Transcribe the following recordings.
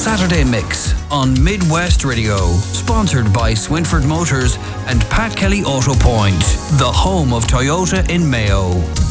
Saturday Mix on Midwest Radio. Sponsored by Swinford Motors and Pat Kelly Auto Point, the home of Toyota in Mayo.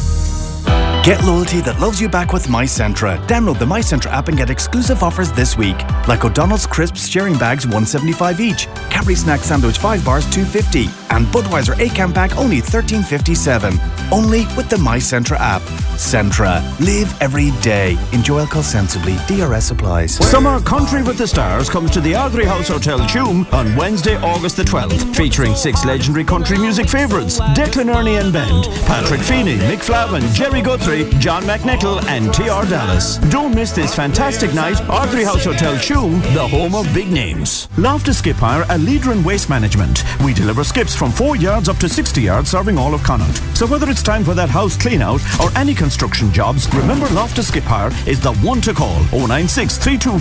Get loyalty that loves you back with MyCentra. Download the MyCentra app and get exclusive offers this week. Like O'Donnell's Crisps sharing bags $1.75 each. Cadbury Snack Sandwich 5 bars $2.50. And Budweiser 8-can pack only $13.57. Only with the MyCentra app. Centra. Live every day. Enjoy alcohol sensibly. DRS applies. Summer Country with the Stars comes to the Ardrey House Hotel Tuam on Wednesday, August the 12th. Featuring 6 legendary country music favourites. Declan Ernie and Bend, Patrick Feeney, Mick Flavin, Jerry Guthrie, John McNichol and T.R. Dallas. Don't miss this fantastic night. Ardrey House Hotel Tuam, the home of big names. Loftus Skip Hire, a leader in waste management. We deliver skips from 4 yards up to 60 yards, serving all of Connaught. So whether it's time for that house clean out or any construction jobs, remember Loftus Skip Hire is the one to call. 096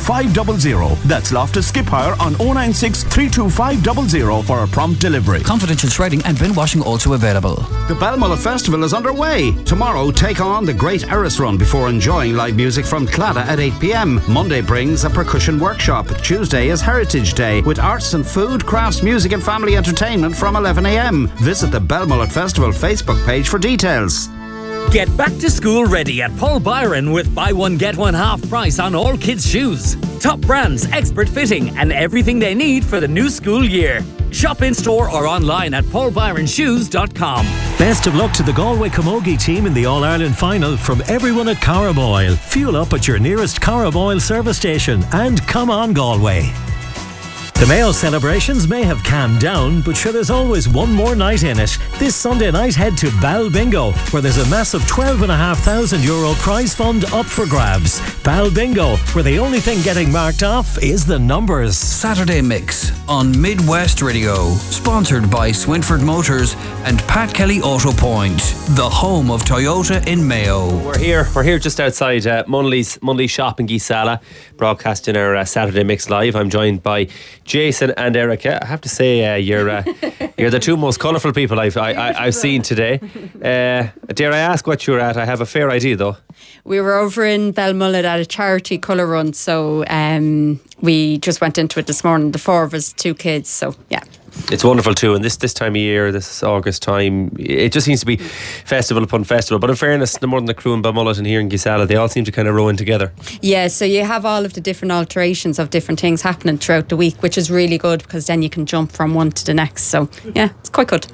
325 00. That's Loftus Skip Hire on 096 325 00 for a prompt delivery. Confidential shredding and bin washing also available. The Balmullet Festival is underway. Tomorrow, take on the Great Eris Run before enjoying live music from Claddagh at 8 p.m. Monday brings a percussion workshop. Tuesday is Heritage Day with arts and food, crafts, music and family entertainment from 11 a.m. Visit the Balmullet Festival Facebook page for details. Get back to school ready at Paul Byron with buy one get one half price on all kids' shoes. Top brands, expert fitting and everything they need for the new school year. Shop in store or online at paulbyronshoes.com. Best of luck to the Galway Camogie team in the All-Ireland final from everyone at Carab Oil. Fuel up at your nearest Carab Oil service station and come on Galway. The Mayo celebrations may have calmed down, but sure, there's always one more night in it. This Sunday night, head to Bal Bingo, where there's a massive €12,500 prize fund up for grabs. Bal Bingo, where the only thing getting marked off is the numbers. Saturday Mix on Midwest Radio. Sponsored by Swinford Motors and Pat Kelly Auto Point, the home of Toyota in Mayo. We're here just outside Munley's shop in Geesala, broadcasting our Saturday Mix live. I'm joined by Jason and Erica. I have to say, you're the two most colourful people I've seen today. Dare I ask what you're at? I have a fair idea though. We were over in Belmullet at a charity colour run, so we just went into it this morning. The 4 of us, 2 kids, so yeah. It's wonderful too, and this time of year, this August time, it just seems to be festival upon festival. But in fairness, the more than the crew in Belmullet and here in Geesala, they all seem to kind of row in together. Yeah, so you have all of the different alterations of different things happening throughout the week, which is really good because then you can jump from one to the next. So yeah, it's quite good.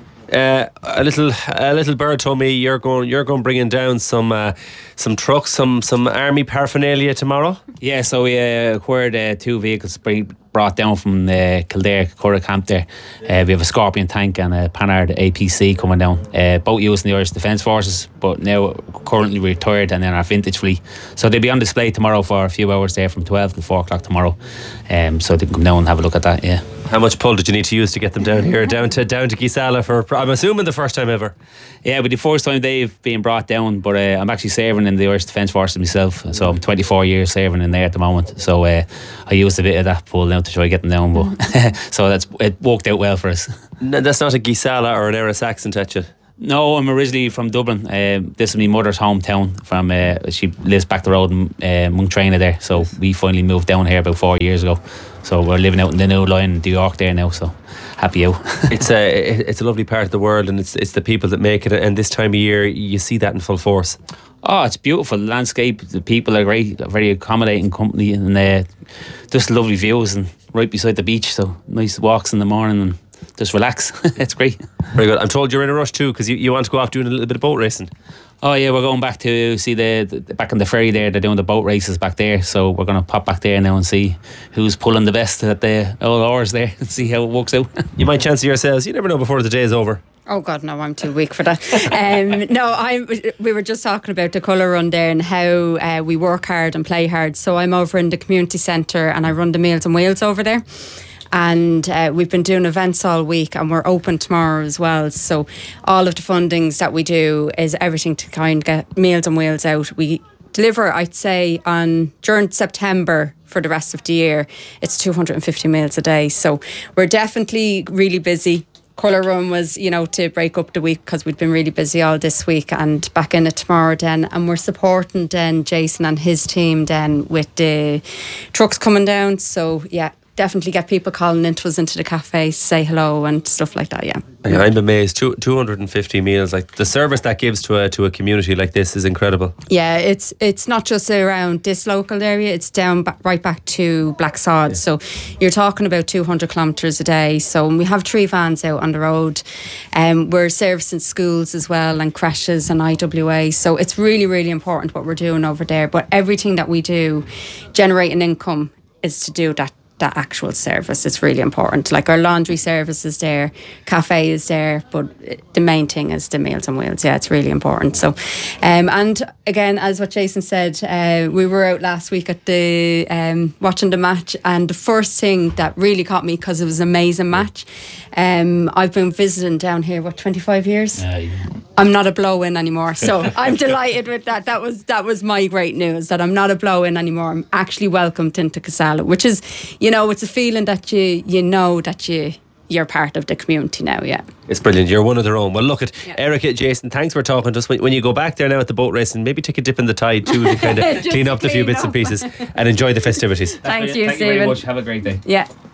A little bird told me you're going bringing down some trucks, some army paraphernalia tomorrow. Yeah, so we acquired 2 vehicles brought down from Kildare, Curragh Camp there. We have a Scorpion tank and a Panhard APC coming down. Both using the Irish Defence Forces, but now currently retired and then our vintage fleet. So they'll be on display tomorrow for a few hours there from 12 to 4 o'clock tomorrow. So they can come down and have a look at that, yeah. How much pull did you need to use to get them down here, down to Geesala for, I'm assuming, the first time ever? Yeah, but the first time they've been brought down, but I'm actually serving in the Irish Defence Forces myself, so I'm 24 years serving in there at the moment. So I used a bit of that pull now to try to get them down, but so it worked out well for us. No, that's not a Geesala or an Eris accent at you? No, I'm originally from Dublin. This is my mother's hometown. She lives back the road in Monktraina there. So we finally moved down here about 4 years ago. So we're living out in the new line in New York there now. So happy out. It's a lovely part of the world, and it's the people that make it. And this time of year, you see that in full force. Oh, it's beautiful. The landscape, the people are great, very accommodating company, and just lovely views and right beside the beach. So nice walks in the morning and just relax. It's great. Very good. I'm told you're in a rush too because you want to go off doing a little bit of boat racing. Oh yeah, we're going back to see the back on the ferry there. They're doing the boat races back there, so we're going to pop back there now and see who's pulling the best at the old oars there and see how it works out. You might chance yourselves. You never know before the day is over. Oh God, no, I'm too weak for that. We were just talking about the colour run there and how we work hard and play hard. So I'm over in the community centre and I run the Meals on Wheels over there. And we've been doing events all week and we're open tomorrow as well. So all of the fundings that we do is everything to kind of get Meals on Wheels out. We deliver, I'd say, during September for the rest of the year, it's 250 meals a day. So we're definitely really busy. colour run was, to break up the week because we'd been really busy all this week, and back in it tomorrow then. And we're supporting then Jason and his team then with the trucks coming down. So yeah, definitely get people calling into us into the cafe, say hello and stuff like that. Yeah, I'm amazed. 250 meals, like the service that gives to a community like this is incredible. Yeah, it's not just around this local area, it's down right back to Blacksod. So you're talking about 200 kilometres a day. So we have 3 vans out on the road, and we're servicing schools as well and creches and IWA. So it's really, really important what we're doing over there. But everything that we do, generating income, is to do that actual service. It's really important. Like our laundry service is there, cafe is there, but the main thing is the Meals on Wheels. Yeah, it's really important. So, and again, as what Jason said, we were out last week at the watching the match, and the first thing that really caught me, because it was an amazing match. I've been visiting down here 25 years. I'm not a blow-in anymore, so I'm delighted with that. That was my great news, that I'm not a blow-in anymore. I'm actually welcomed into Casala, which is, it's a feeling that you know that you're part of the community now. Yeah, it's brilliant. You're one of their own. Well, look at Erica, Jason, thanks for talking to us. When you go back there now at the boat race, and maybe take a dip in the tide too, to kind of clean up the few bits and pieces and enjoy the festivities. Thank you, Stephen. Thank you very much. Have a great day. Yeah.